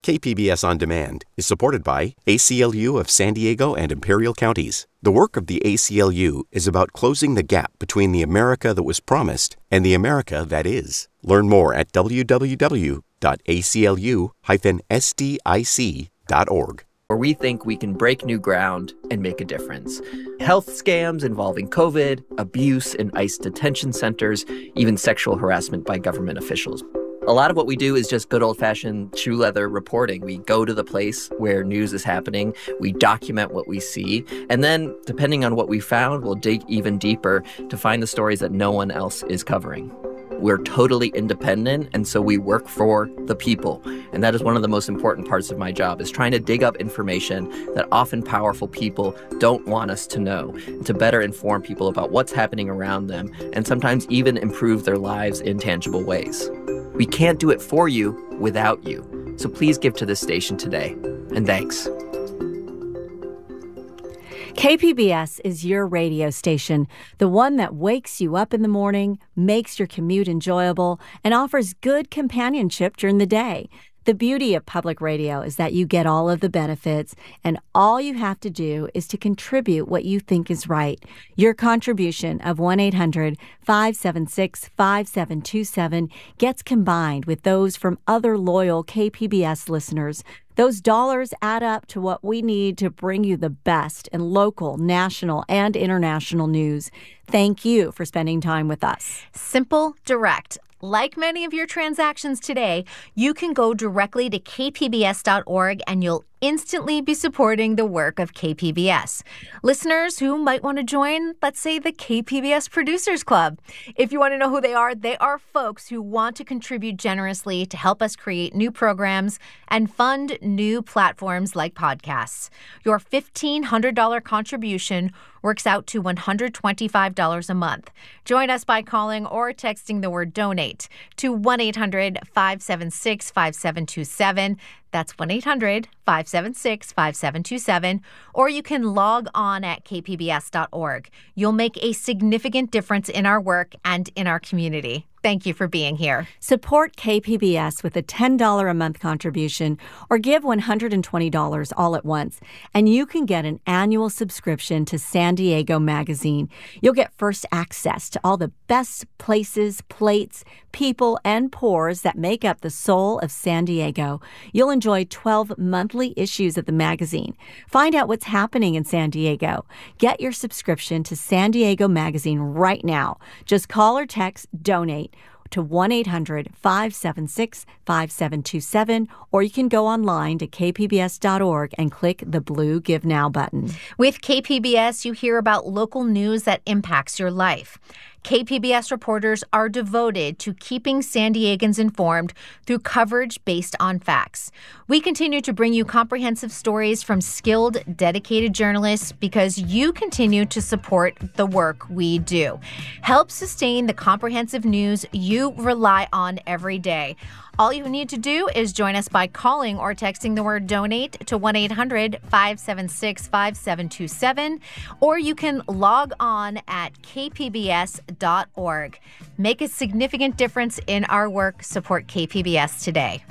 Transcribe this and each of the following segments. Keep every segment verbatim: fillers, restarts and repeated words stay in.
K P B S On Demand is supported by A C L U of San Diego and Imperial Counties. The work of the A C L U is about closing the gap between the America that was promised and the America that is. Learn more at w w w dot a c l u dash s d i c dot org. Where we think we can break new ground and make a difference. Health scams involving COVID, abuse in ICE detention centers, even sexual harassment by government officials. A lot of what we do is just good old-fashioned shoe leather reporting. We go to the place where news is happening, we document what we see, and then, depending on what we found, we'll dig even deeper to find the stories that no one else is covering. We're totally independent, and so we work for the people. And that is one of the most important parts of my job, is trying to dig up information that often powerful people don't want us to know, and to better inform people about what's happening around them, and sometimes even improve their lives in tangible ways. We can't do it for you without you. So please give to this station today. And thanks. K P B S is your radio station, the one that wakes you up in the morning, makes your commute enjoyable, and offers good companionship during the day. The beauty of public radio is that you get all of the benefits, and all you have to do is to contribute what you think is right. Your contribution of one eight hundred five seven six five seven two seven gets combined with those from other loyal K P B S listeners. Those dollars add up to what we need to bring you the best in local, national, and international news. Thank you for spending time with us. Simple, direct. Like many of your transactions today, you can go directly to k p b s dot org and you'll instantly be supporting the work of K P B S. Listeners who might want to join, let's say, the K P B S Producers Club. If you want to know who they are, they are folks who want to contribute generously to help us create new programs and fund new platforms like podcasts. Your fifteen hundred dollars contribution works out to one hundred twenty-five dollars a month. Join us by calling or texting the word donate to one eight hundred five seven six five seven two seven. That's one eight hundred five seven six five seven two seven. Or you can log on at k p b s dot org. You'll make a significant difference in our work and in our community. Thank you for being here. Support K P B S with a ten dollars a month contribution or give one hundred twenty dollars all at once, and you can get an annual subscription to San Diego Magazine. You'll get first access to all the best places, plates, people, and pours that make up the soul of San Diego. You'll enjoy twelve monthly issues of the magazine. Find out what's happening in San Diego. Get your subscription to San Diego Magazine right now. Just call or text DONATE to one eight hundred five seven six five seven two seven, or you can go online to k p b s dot org and click the blue Give Now button. With K P B S, you hear about local news that impacts your life. K P B S reporters are devoted to keeping San Diegans informed through coverage based on facts. We continue to bring you comprehensive stories from skilled, dedicated journalists because you continue to support the work we do. Help sustain the comprehensive news you rely on every day. All you need to do is join us by calling or texting the word donate to one eight hundred five seven six five seven two seven, or you can log on at k p b s dot org. Make a significant difference in our work. Support K P B S today.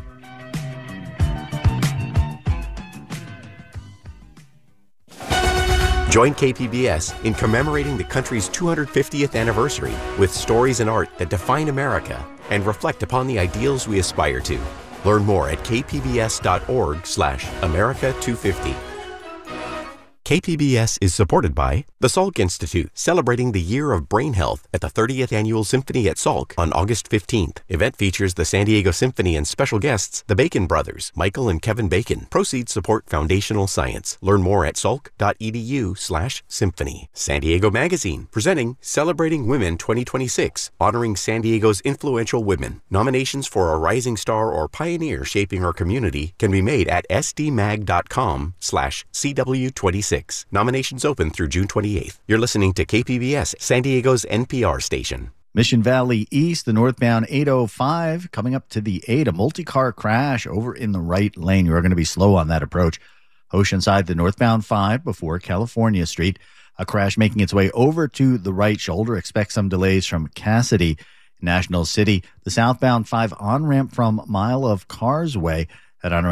Join K P B S in commemorating the country's two hundred fiftieth anniversary with stories and art that define America and reflect upon the ideals we aspire to. Learn more at k p b s dot org slash America two fifty. K P B S is supported by the Salk Institute, celebrating the year of brain health at the thirtieth Annual Symphony at Salk on August fifteenth. Event features the San Diego Symphony and special guests, the Bacon Brothers, Michael and Kevin Bacon. Proceeds support foundational science. Learn more at salk dot e d u slash symphony. San Diego Magazine, presenting Celebrating Women twenty twenty-six, honoring San Diego's influential women. Nominations for a rising star or pioneer shaping our community can be made at s d mag dot com slash c w twenty-six. Nominations open through June twenty-eighth. You're listening to K P B S, San Diego's N P R station. Mission Valley East, the northbound eight oh five, coming up to the eight, a multi-car crash over in the right lane. You are going to be slow on that approach. Oceanside, the northbound five before California Street. A crash making its way over to the right shoulder. Expect some delays from Cassidy. National City, the southbound five on-ramp from Mile of Carsway Head on around.